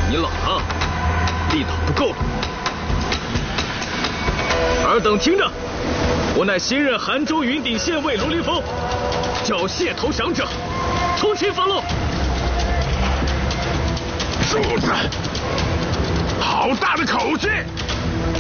你老了，力道不够了。尔等听着，我乃新任韩州云顶县尉卢林峰，缴械投降者，出其俸禄。 柱子，好大的口气！